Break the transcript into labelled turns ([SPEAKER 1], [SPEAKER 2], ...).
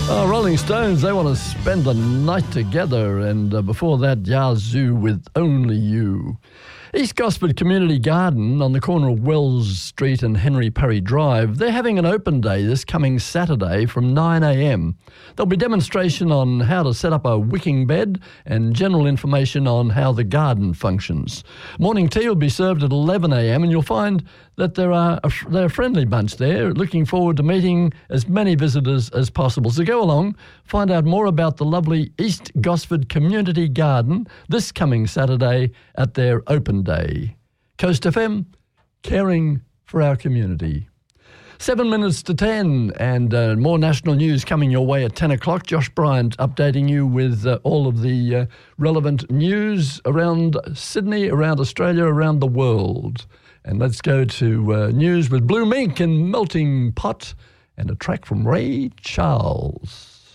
[SPEAKER 1] Oh, Rolling Stones, they want to spend the night together. And before that, Yazoo with Only You. East Gosford Community Garden on the corner of Wells Street and Henry Perry Drive, they're having an open day this coming Saturday from 9 a.m. There'll be demonstration on how to set up a wicking bed and general information on how the garden functions. Morning tea will be served at 11 a.m. and you'll find that they're a friendly bunch there, looking forward to meeting as many visitors as possible. So go along, find out more about the lovely East Gosford Community Garden this coming Saturday at their open day. Coast FM, caring for our community. 7 minutes to 10 and more national news coming your way at 10 o'clock. Josh Bryant updating you with all of the relevant news around Sydney, around Australia, around the world. And let's go to news with Blue Mink and Melting Pot and a track from Ray Charles.